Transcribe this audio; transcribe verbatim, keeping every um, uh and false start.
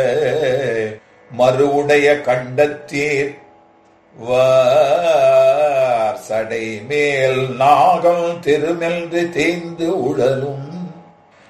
மறுவுடைய கண்டத்தீர் வார் சடை மேல் நாகம் திருமென்று தேய்ந்து உடலும்